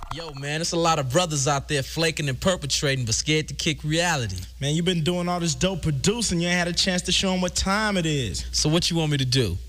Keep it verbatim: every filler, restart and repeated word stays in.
Yo, man, there's a lot of brothers out there flaking and perpetrating, but scared to kick reality. Man, you been doing all this dope producing. You ain't had a chance to show them what time it is. So what you want me to do?